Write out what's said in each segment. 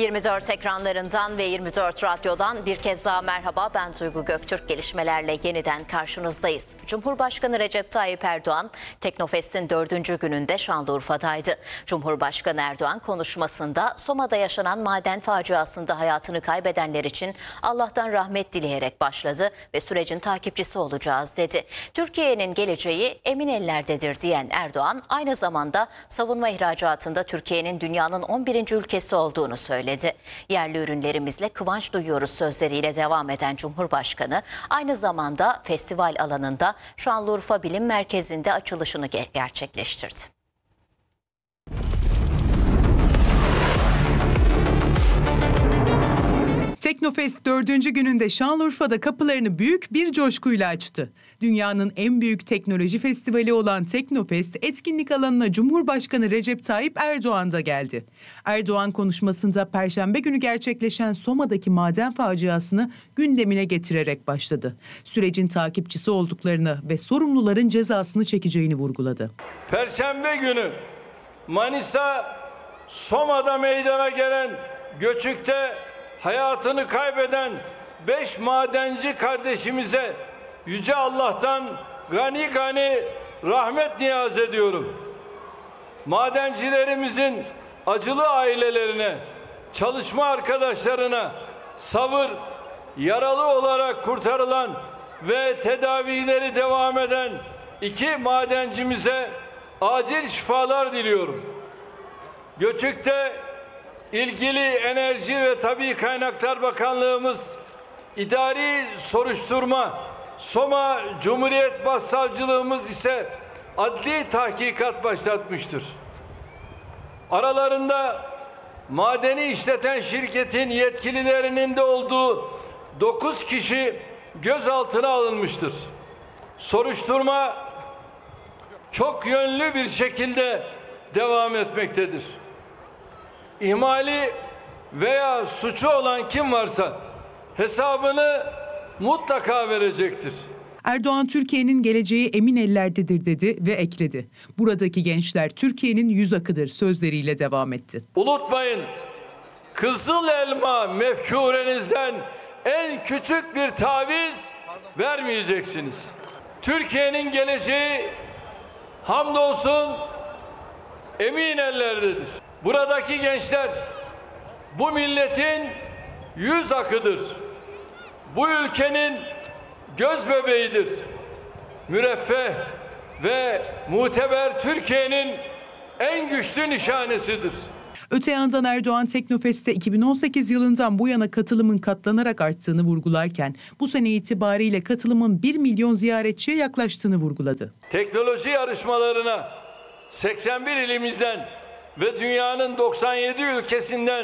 24 ekranlarından ve 24 radyodan bir kez daha merhaba. Ben Duygu Göktürk, gelişmelerle yeniden karşınızdayız. Cumhurbaşkanı Recep Tayyip Erdoğan, Teknofest'in 4. gününde Şanlıurfa'daydı. Cumhurbaşkanı Erdoğan konuşmasında Soma'da yaşanan maden faciasında hayatını kaybedenler için Allah'tan rahmet dileyerek başladı ve sürecin takipçisi olacağız dedi. Türkiye'nin geleceği emin ellerdedir diyen Erdoğan, aynı zamanda savunma ihracatında Türkiye'nin dünyanın 11. ülkesi olduğunu söyledi. Yerli ürünlerimizle kıvanç duyuyoruz sözleriyle devam eden Cumhurbaşkanı aynı zamanda festival alanında Şanlıurfa Bilim Merkezi'nde açılışını gerçekleştirdi. Teknofest 4. gününde Şanlıurfa'da kapılarını büyük bir coşkuyla açtı. Dünyanın en büyük teknoloji festivali olan Teknofest etkinlik alanına Cumhurbaşkanı Recep Tayyip Erdoğan da geldi. Erdoğan konuşmasında Perşembe günü gerçekleşen Soma'daki maden faciasını gündemine getirerek başladı. Sürecin takipçisi olduklarını ve sorumluların cezasını çekeceğini vurguladı. Perşembe günü Manisa Soma'da meydana gelen göçükte hayatını kaybeden 5 madenci kardeşimize Yüce Allah'tan gani gani rahmet niyaz ediyorum. Madencilerimizin acılı ailelerine, çalışma arkadaşlarına sabır, yaralı olarak kurtarılan ve tedavileri devam eden 2 madencimize acil şifalar diliyorum. Göçükte ilgili Enerji ve Tabii Kaynaklar Bakanlığımız idari soruşturma, Soma Cumhuriyet Başsavcılığımız ise adli tahkikat başlatmıştır. Aralarında madeni işleten şirketin yetkililerinin de olduğu 9 kişi gözaltına alınmıştır. Soruşturma çok yönlü bir şekilde devam etmektedir. İhmali veya suçu olan kim varsa hesabını mutlaka verecektir. Erdoğan, Türkiye'nin geleceği emin ellerdedir dedi ve ekledi. Buradaki gençler Türkiye'nin yüz akıdır sözleriyle devam etti. Unutmayın, kızıl elma mefkurenizden en küçük bir taviz vermeyeceksiniz. Türkiye'nin geleceği hamdolsun emin ellerdedir. Buradaki gençler bu milletin yüz akıdır. Bu ülkenin göz bebeğidir. Müreffeh ve muteber Türkiye'nin en güçlü nişanesidir. Öte yandan Erdoğan, Teknofest'te 2018 yılından bu yana katılımın katlanarak arttığını vurgularken bu sene itibariyle katılımın 1 milyon ziyaretçiye yaklaştığını vurguladı. Teknoloji yarışmalarına 81 ilimizden ve dünyanın 97 ülkesinden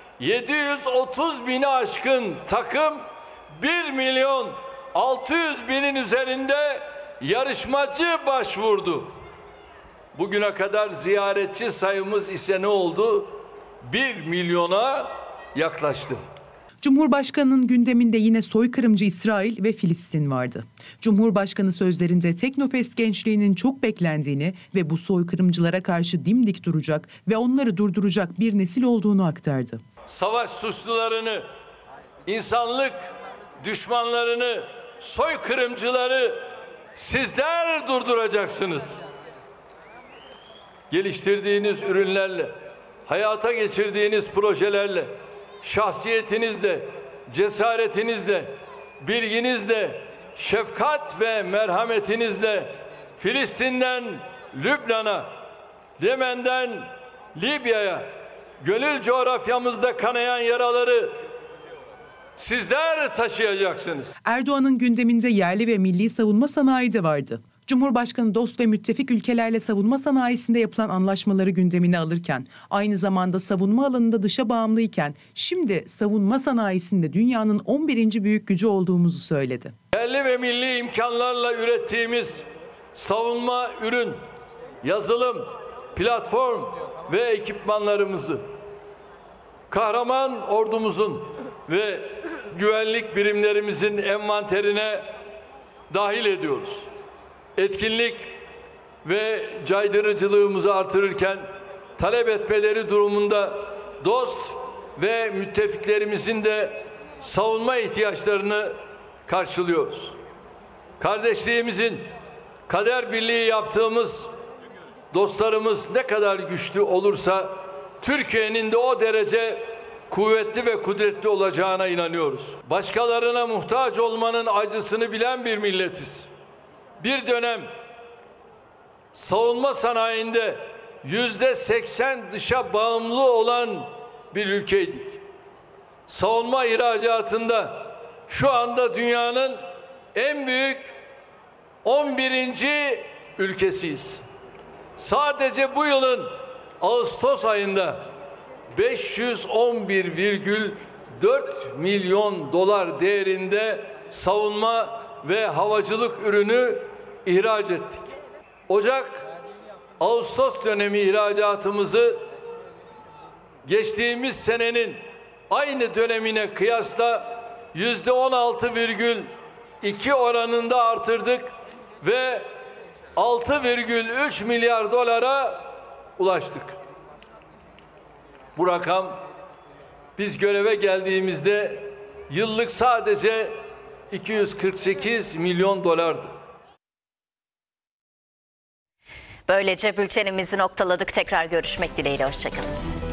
730 bini aşkın takım 1 milyon 600 binin üzerinde yarışmacı başvurdu. Bugüne kadar ziyaretçi sayımız ise ne oldu? 1 milyona yaklaştı. Cumhurbaşkanının gündeminde yine soykırımcı İsrail ve Filistin vardı. Cumhurbaşkanı sözlerinde Teknofest gençliğinin çok beklendiğini ve bu soykırımcılara karşı dimdik duracak ve onları durduracak bir nesil olduğunu aktardı. Savaş suçlularını, insanlık düşmanlarını, soykırımcıları sizler durduracaksınız. Geliştirdiğiniz ürünlerle, hayata geçirdiğiniz projelerle, şahsiyetinizle, cesaretinizle, bilginizle, şefkat ve merhametinizle Filistin'den Lübnan'a, Yemen'den Libya'ya, gönül coğrafyamızda kanayan yaraları sizler taşıyacaksınız. Erdoğan'ın gündeminde yerli ve milli savunma sanayi de vardı. Cumhurbaşkanı dost ve müttefik ülkelerle savunma sanayisinde yapılan anlaşmaları gündemine alırken, aynı zamanda savunma alanında dışa bağımlıyken, şimdi savunma sanayisinde dünyanın 11. büyük gücü olduğumuzu söyledi. Yerli ve milli imkanlarla ürettiğimiz savunma ürün, yazılım, platform ve ekipmanlarımızı kahraman ordumuzun ve güvenlik birimlerimizin envanterine dahil ediyoruz. Etkinlik ve caydırıcılığımızı artırırken talep etmeleri durumunda dost ve müttefiklerimizin de savunma ihtiyaçlarını karşılıyoruz. Kardeşliğimizin, kader birliği yaptığımız dostlarımız ne kadar güçlü olursa Türkiye'nin de o derece kuvvetli ve kudretli olacağına inanıyoruz. Başkalarına muhtaç olmanın acısını bilen bir milletiz. Bir dönem savunma sanayinde %80 dışa bağımlı olan bir ülkeydik. Savunma ihracatında şu anda dünyanın en büyük 11. ülkesiyiz. Sadece bu yılın Ağustos ayında 511,4 milyon dolar değerinde savunma ve havacılık ürünü ihraç ettik. Ocak-Ağustos dönemi ihracatımızı geçtiğimiz senenin aynı dönemine kıyasla %16,2 oranında artırdık ve 6,3 milyar dolara ulaştık. Bu rakam biz göreve geldiğimizde yıllık sadece 248 milyon dolardı. Böylece bültenimizi noktaladık. Tekrar görüşmek dileğiyle. Hoşçakalın.